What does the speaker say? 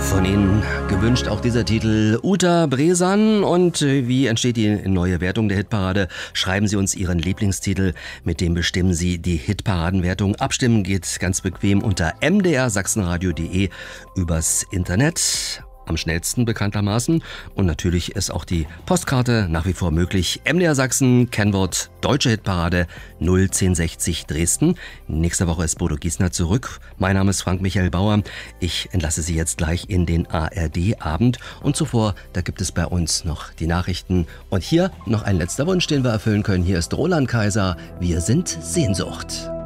Von Ihnen gewünscht auch dieser Titel Uta Bresan. Und wie entsteht die neue Wertung der Hitparade? Schreiben Sie uns Ihren Lieblingstitel, mit dem bestimmen Sie die Hitparadenwertung. Abstimmen geht ganz bequem unter mdrsachsenradio.de übers Internet. Am schnellsten bekanntermaßen. Und natürlich ist auch die Postkarte nach wie vor möglich. MDR Sachsen, Kennwort Deutsche Hitparade 01060 Dresden. Nächste Woche ist Bodo Giesner zurück. Mein Name ist Frank-Michael Bauer. Ich entlasse Sie jetzt gleich in den ARD-Abend. Und zuvor, da gibt es bei uns noch die Nachrichten. Und hier noch ein letzter Wunsch, den wir erfüllen können. Hier ist Roland Kaiser. Wir sind Sehnsucht.